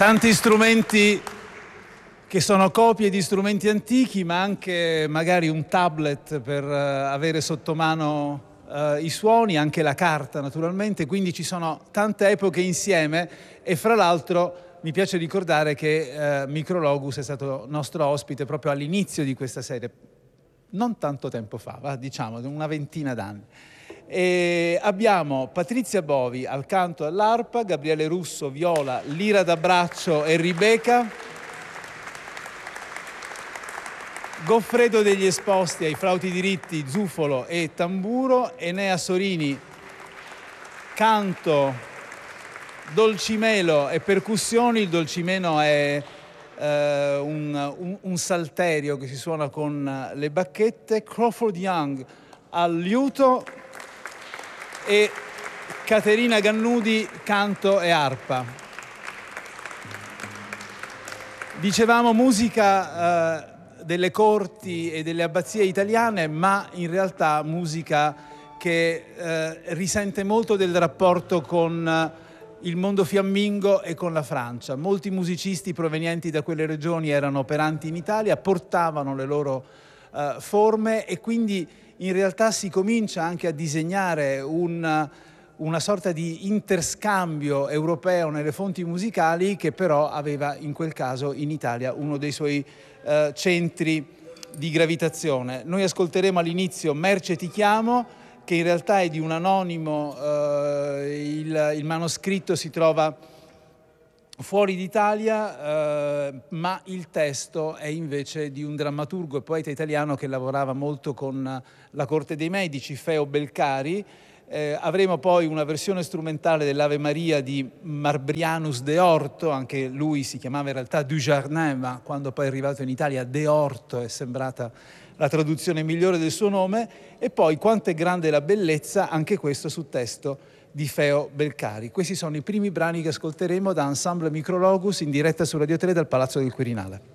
tanti strumenti che sono copie di strumenti antichi, ma anche magari un tablet per avere sotto mano i suoni, anche la carta naturalmente, quindi ci sono tante epoche insieme e fra l'altro mi piace ricordare che Micrologus è stato nostro ospite proprio all'inizio di questa serie, non tanto tempo fa, diciamo una ventina d'anni. E abbiamo Patrizia Bovi al canto e all'arpa, Gabriele Russo, viola, lira da braccio e ribeca, Goffredo degli Esposti ai flauti diritti, zufolo e tamburo, Enea Sorini, canto, dolcimelo e percussioni. Il dolcimeno è un salterio che si suona con le bacchette, Crawford Young al liuto e Caterina Gannudi, canto e arpa. Dicevamo musica delle corti e delle abbazie italiane, ma in realtà musica che risente molto del rapporto con il mondo fiammingo e con la Francia. Molti musicisti provenienti da quelle regioni erano operanti in Italia, portavano le loro forme e quindi in realtà si comincia anche a disegnare una sorta di interscambio europeo nelle fonti musicali che però aveva in quel caso in Italia uno dei suoi centri di gravitazione. Noi ascolteremo all'inizio Merce ti chiamo, che in realtà è di un anonimo, il manoscritto si trova fuori d'Italia, ma il testo è invece di un drammaturgo e poeta italiano che lavorava molto con la corte dei Medici, Feo Belcari. Avremo poi una versione strumentale dell'Ave Maria di Marbrianus de Orto, anche lui si chiamava in realtà Dujardin, ma quando poi è arrivato in Italia De Orto è sembrata la traduzione migliore del suo nome, e poi Quanto è grande la bellezza, anche questo su testo di Feo Belcari. Questi sono i primi brani che ascolteremo da Ensemble Micrologus in diretta su Radio 3 dal Palazzo del Quirinale.